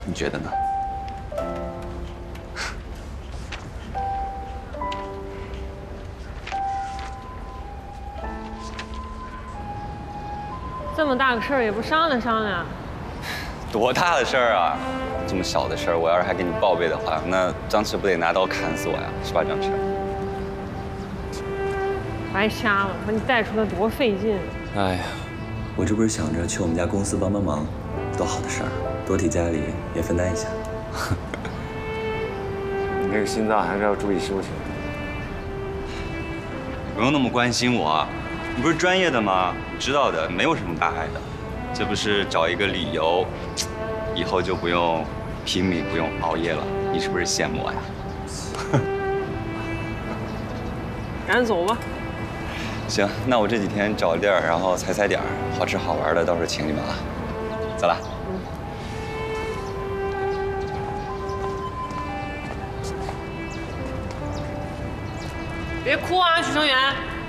你觉得呢？ 这么大个事儿也不商量商量？ 多大的事儿啊！这么小的事儿，我要是还给你报备的话，那张弛不得拿刀砍死我呀？是吧，张弛？ 白瞎了，把你带出来多费劲。 哎呀， 我这不是想着去我们家公司帮帮忙，多好的事儿，多替家里也分担一下。 你那个心脏还是要注意休息。 你不用那么关心我，你不是专业的吗？你知道的，没有什么大碍的。这不是找一个理由，以后就不用拼命，不用熬夜了。你是不是羡慕我呀？ 赶紧走吧。 行，那我这几天找地儿，然后踩点儿，好吃好玩的，到时候请你们啊。走了。 别哭啊，许成远。